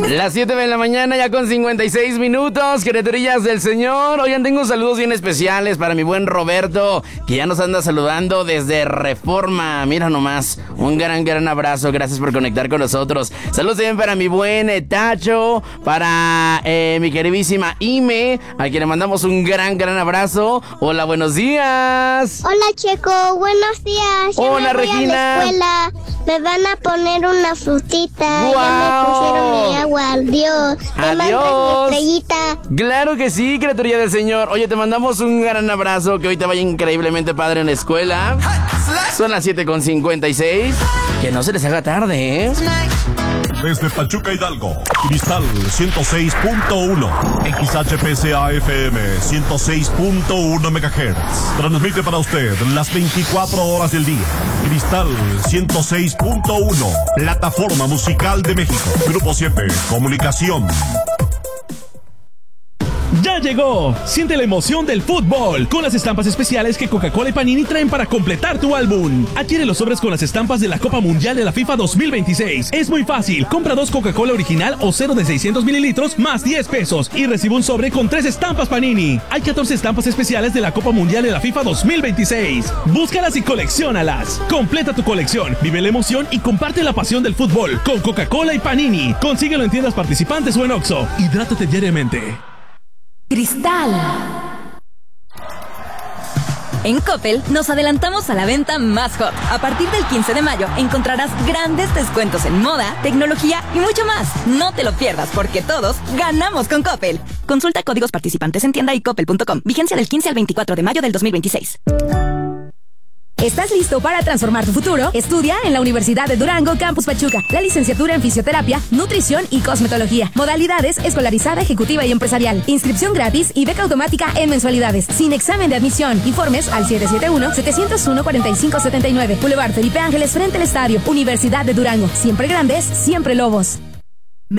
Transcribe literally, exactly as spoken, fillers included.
Las siete de la mañana ya con cincuenta y seis minutos, criaturillas del Señor. Oigan, tengo saludos bien especiales para mi buen Roberto, que ya nos anda saludando desde Reforma. Mira nomás, un gran, gran abrazo. Gracias por conectar con nosotros. Saludos también para mi buen eh, Tacho, para eh, mi queridísima Ime, a quien le mandamos un gran, gran abrazo. Hola, buenos días. Hola, Checo, buenos días. Yo Hola, me voy Regina. a la escuela. Me van a poner una frutita. ¡Guau! Ya me pusieron mi agua. Adiós. Me mandan Adiós. mi estrellita. Claro que sí, criaturilla del Señor. Oye, te mandamos un gran abrazo. Que hoy te vaya increíblemente padre en la escuela. Son las siete con cincuenta y seis. Que no se les haga tarde, ¿eh? Desde Pachuca, Hidalgo, Cristal ciento seis punto uno, X H P C A F M ciento seis punto uno megahertz. Transmite para usted las veinticuatro horas del día. Cristal ciento seis punto uno, plataforma musical de México. Grupo siete, comunicación. ¡Ya llegó! Siente la emoción del fútbol con las estampas especiales que Coca-Cola y Panini traen para completar tu álbum. Adquiere los sobres con las estampas de la Copa Mundial de la FIFA dos mil veintiséis. Es muy fácil. Compra dos Coca-Cola original o cero de seiscientos mililitros más diez pesos y recibe un sobre con tres estampas Panini. Hay catorce estampas especiales de la Copa Mundial de la FIFA dos mil veintiséis. Búscalas y colecciónalas. Completa tu colección, vive la emoción y comparte la pasión del fútbol con Coca-Cola y Panini. Consíguelo en tiendas participantes o en Oxxo. Hidrátate diariamente. Cristal. En Coppel nos adelantamos a la venta más hot. A partir del quince de mayo encontrarás grandes descuentos en moda, tecnología y mucho más. No te lo pierdas porque todos ganamos con Coppel. Consulta códigos participantes en tienda y coppel punto com. Vigencia del quince al veinticuatro de mayo del dos mil veintiséis. ¿Estás listo para transformar tu futuro? Estudia en la Universidad de Durango, Campus Pachuca. La licenciatura en Fisioterapia, Nutrición y Cosmetología. Modalidades escolarizada, ejecutiva y empresarial. Inscripción gratis y beca automática en mensualidades. Sin examen de admisión. Informes al siete siete uno, siete cero uno, cuatro cinco siete nueve. Boulevard Felipe Ángeles frente al estadio. Universidad de Durango. Siempre grandes, siempre lobos.